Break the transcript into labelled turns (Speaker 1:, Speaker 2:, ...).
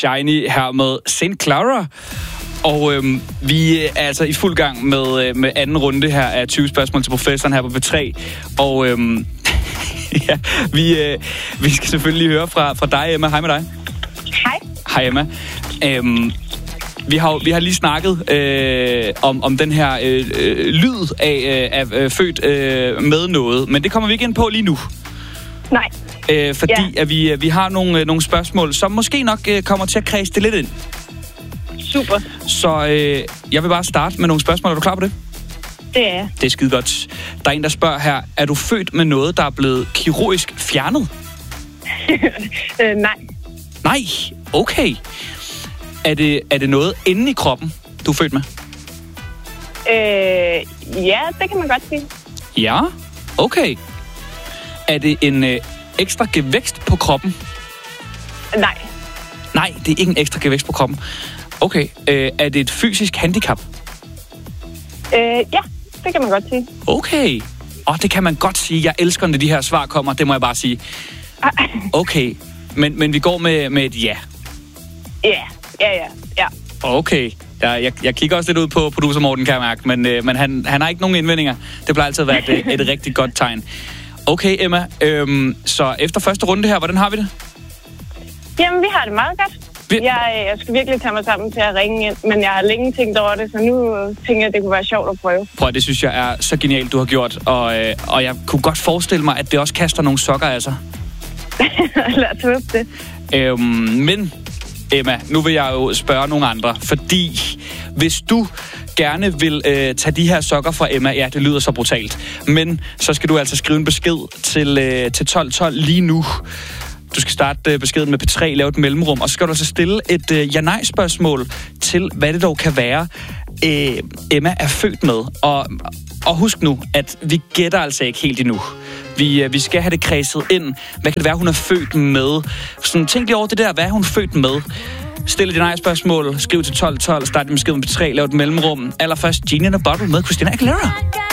Speaker 1: Shiny her med St. Clara. Og vi er altså i fuld gang med anden runde her af 20 spørgsmål til professoren her på P3. Og ja, vi skal selvfølgelig høre fra dig, Emma. Hej med dig.
Speaker 2: Hej.
Speaker 1: Hej, Emma. Vi har lige snakket om den her lyd af født med noget, men det kommer vi ikke ind på lige nu.
Speaker 2: Nej.
Speaker 1: Fordi at vi har nogle spørgsmål, som måske nok kommer til at kredse det lidt ind.
Speaker 2: Super.
Speaker 1: Så jeg vil bare starte med nogle spørgsmål. Er du klar på det?
Speaker 2: Det er jeg.
Speaker 1: Det er skide godt. Der er en, der spørger her, er du født med noget, der er blevet kirurgisk fjernet?
Speaker 2: Nej.
Speaker 1: Nej, okay. Er det noget inde i kroppen, du er født med?
Speaker 2: Ja, det kan man godt sige.
Speaker 1: Ja, okay. Er det en ekstra gevækst på kroppen?
Speaker 2: Nej.
Speaker 1: Nej, det er ikke en ekstra gevækst på kroppen. Okay. Er det et fysisk handicap?
Speaker 2: Ja, det kan man godt sige.
Speaker 1: Okay. Det kan man godt sige. Jeg elsker, når de her svar kommer. Det må jeg bare sige. Okay. Men vi går med et ja. Ja. Okay. Jeg kigger også lidt ud på producer Morten, kan jeg mærke. Men han har ikke nogen indvendinger. Det plejer altid at være et rigtig godt tegn. Okay, Emma. Så efter første runde her, hvordan har vi det?
Speaker 2: Jamen, vi har det meget godt. Jeg skal virkelig tage mig sammen til at ringe ind, men jeg har længe tænkt over det, så nu tænker jeg, at det kunne være sjovt at prøve.
Speaker 1: Prøv, det synes jeg er så genialt, du har gjort. Og jeg kunne godt forestille mig, at det også kaster nogle sokker af sig.
Speaker 2: Lad os håbe det.
Speaker 1: Men, Emma, nu vil jeg jo spørge nogle andre, fordi hvis du gerne vil tage de her sokker fra Emma, ja, det lyder så brutalt, men så skal du altså skrive en besked til 1212 lige nu. Du skal starte beskeden med P3, lave et mellemrum, og så skal du altså stille et ja-nej-spørgsmål til, hvad det dog kan være, Emma er født med. Og husk nu, at vi gætter altså ikke helt endnu. Vi skal have det kredset ind. Hvad kan det være, hun er født med? Sådan, tænk lige over det der, hvad er hun født med? Stil et nej-spørgsmål, skriv til 1212, start med beskeden med P3, lave et mellemrum. Allerførst Genie in a Bottle med Christina Aguilera.